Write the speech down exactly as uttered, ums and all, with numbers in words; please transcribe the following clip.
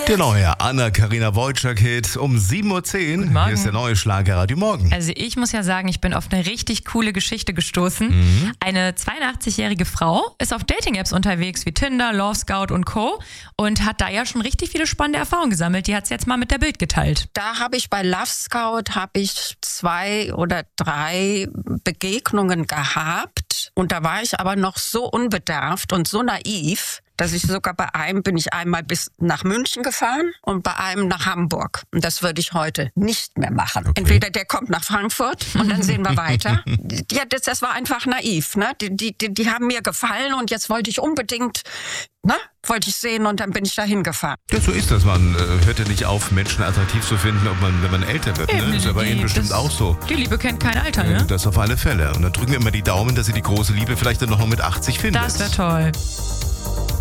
Der neue Anna-Karina Wojcik-Hit um sieben Uhr zehn. Guten Morgen. Hier ist der neue Schlagerradio Morgen. Also ich muss ja sagen, ich bin auf eine richtig coole Geschichte gestoßen. Mhm. Eine zweiundachtzigjährige Frau ist auf Dating-Apps unterwegs wie Tinder, Love Scout und Co. und hat da ja schon richtig viele spannende Erfahrungen gesammelt. Die hat es jetzt mal mit der Bild geteilt. Da habe ich bei Love Scout habe ich zwei oder drei Begegnungen gehabt und da war ich aber noch so unbedarft und so naiv, dass ich sogar bei einem bin ich einmal bis nach München gefahren und bei einem nach Hamburg. Und das würde ich heute nicht mehr machen. Okay. Entweder der kommt nach Frankfurt und dann sehen wir weiter. Ja, das, das war einfach naiv. Ne? Die, die, die, die haben mir gefallen und jetzt wollte ich unbedingt, ne? wollte ich sehen und dann bin ich da hingefahren. Ja, so ist das. Man äh, hört ja nicht auf, Menschen attraktiv zu finden, ob man, wenn man älter wird. Ne? Ist ja bei Ihnen bestimmt das- auch so. Die Liebe kennt kein Alter, Äh, ne? Das auf alle Fälle. Und dann drücken wir immer die Daumen, dass Sie die große Liebe vielleicht dann noch mal mit achtzig finden. Das wäre toll.